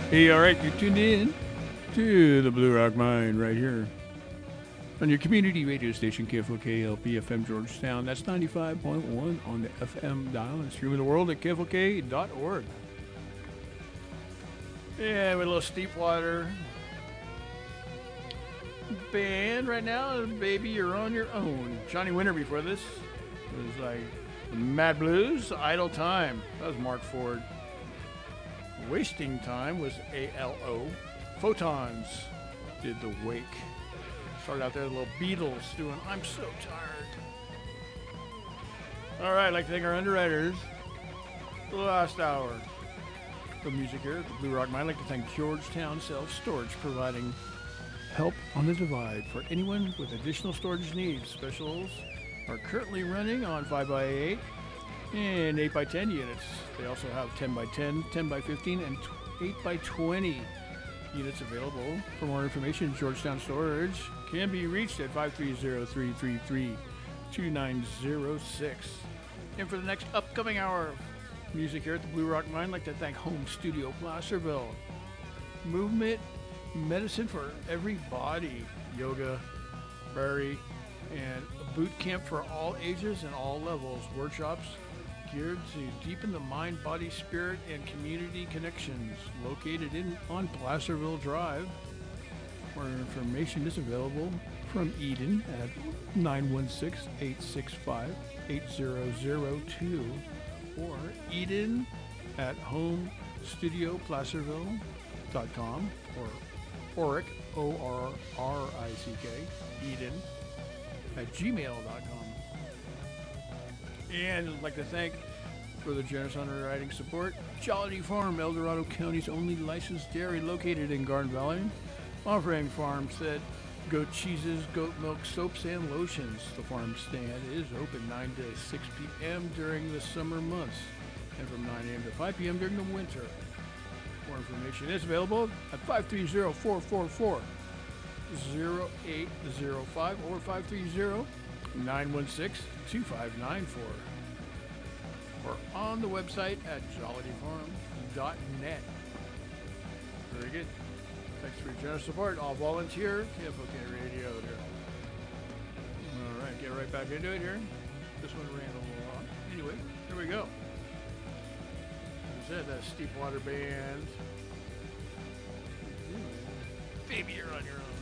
Hey, all right, you're tuned in to the Blue Rock Mine right here on your community radio station, KFOK FM Georgetown. That's 95.1 on the FM dial and streaming the world at KFOK.org. Yeah, with a little Steepwater band right now. Baby, you're on your own. Johnny Winter before this was like Mad Blues, Idle Time. That was Mark Ford. Wasting Time was ALO. Photons did The Wake. Started out there, the little Beatles doing I'm So Tired. All right, I'd like to thank our underwriters. The last hour of music here at the Blue Rock Mine. I'd like to thank Georgetown Self Storage, providing help on the divide for anyone with additional storage needs. Specials are currently running on 5x8 and 8x10 units. They also have 10x10, 10x15, and 8x20 units available. For more information, Georgetown Storage can be reached at 530-333-2906. And for the next upcoming hour of music here at the Blue Rock Mine, I'd like to thank Home Studio Placerville. Movement medicine for every body. Yoga, Barry, and a boot camp for all ages and all levels. Workshops geared to deepen the mind, body, spirit, and community connections. Located on Placerville Drive. More information is available from Eden at 916-865-8002 or Eden at homestudioplacerville.com or Orick, O-R-R-I-C-K, Eden at gmail.com. And I'd like to thank, for the generous underwriting support, Jollity Farm, El Dorado County's only licensed dairy located in Garden Valley, offering farm-fed goat cheeses, goat milk, soaps, and lotions. The farm stand is open 9 to 6 p.m. during the summer months and from 9 a.m. to 5 p.m. during the winter. More information is available at 530-444-0805 or 530-916-2594 or on the website at jollityfarm.net. Very good. Thanks for your generous support. All volunteer, KFOK Radio here. All right, get right back into it here. This one ran a little long. Anyway, here we go. That Steepwater Band. Baby, you're on your own.